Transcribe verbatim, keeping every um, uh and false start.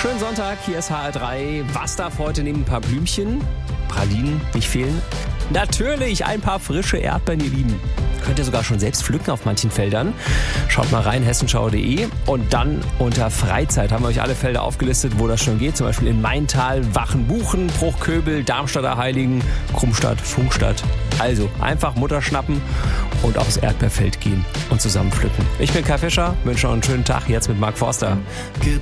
Schönen Sonntag, hier ist H R drei. Was darf heute neben ein paar Blümchen, Pralinen nicht fehlen? Natürlich ein paar frische Erdbeeren, ihr Lieben. Könnt ihr sogar schon selbst pflücken auf manchen Feldern. Schaut mal rein, hessenschau punkt de, und dann unter Freizeit haben wir euch alle Felder aufgelistet, wo das schon geht. Zum Beispiel in Maintal, Wachenbuchen, Bruchköbel, Darmstadter Heiligen, Krummstadt, Funkstadt. Also einfach Mutter schnappen und aufs Erdbeerfeld gehen und zusammen pflücken. Ich bin Kai Fischer, wünsche euch einen schönen Tag jetzt mit Mark Forster. Gib